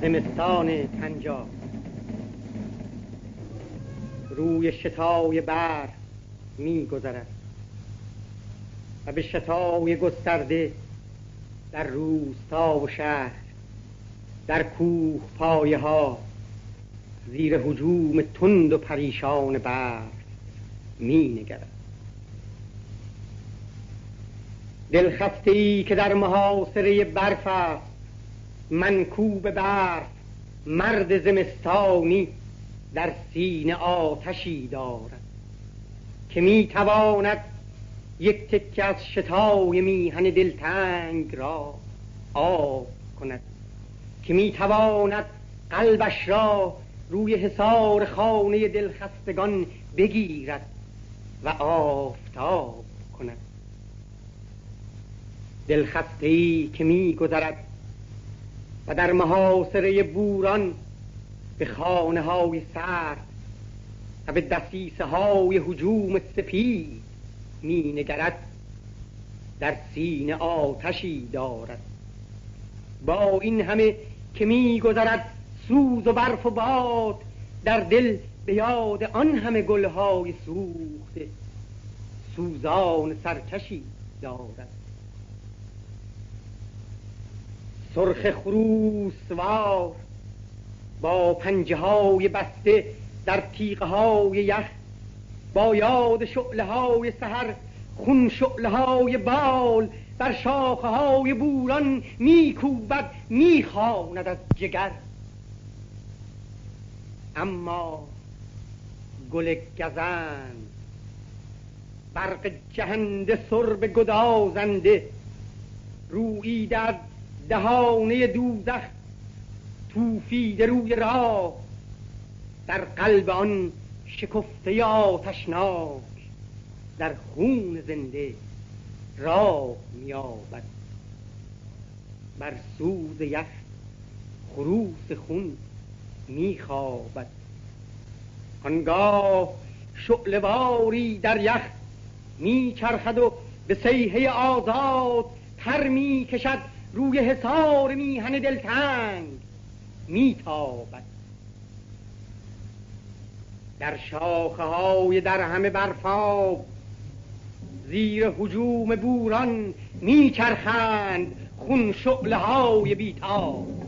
زمستان 50 روی شتای برف می گذرد و به شتای گسترده در روستا و شهر، در کوه پایه ها زیر هجوم تند و پریشان برف می نگرد. دلخسته ای که در محاصره برف است، منکوب برف مرد زمستانی در سینه آتشی دارد که می تواند یک تکه از شتای میهن دلتنگ را آب کند، که می تواند قلبش را روی حصار خانه دلخستگان بگیرد و آفتاب کند. دلخسته‌ای که می گذرد و در محاصره بوران به خانه های سرد و به دسیسه های هجوم سپید می نگرد، در سینه آتشی دارد. با این همه که می گذرد سوز و برف و باد، در دل به یاد آن همه گلهای سوخته سوزان سرکشی دارد. سرخ خروسوار با پنجه های بسته در تیغه های یخ، با یاد شعله های سحر خون شعله های بال بر شاخه های بوران میکوبد میخواند از جگر. اما گل گزند برق جهنده سرب گدازنده رویی در دهانه دوزخ توفیده روی راه، در قلب آن شکفته آتشناک در خون زنده راه می‌یابد. بر سوز یخ خروس خون می‌خوابد. آنگاه شعله‌واری در یخ می‌چرخد و به صیحه آزاد پر می‌کشد، روی حصار میهن دلتنگ میتابد. در شاخه های در همه برفاب زیر هجوم بوران میچرخند خون شعله های بیتاب.